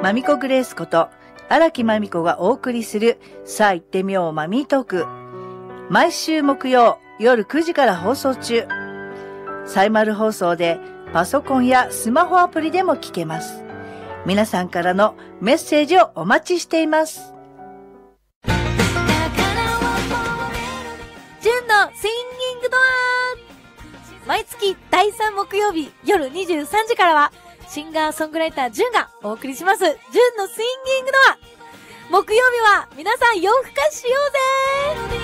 マミコグレースこと荒木マミコがお送りするさあ行ってみようマミートーク。毎週木曜夜9時から放送中。サイマル放送でパソコンやスマホアプリでも聞けます。皆さんからのメッセージをお待ちしています。 ジュンのシンギングドア。毎月第3木曜日夜23時からはシンガーソングライタージュンがお送りしますジュンのシンギングドア。木曜日は皆さん夜更かししようぜ。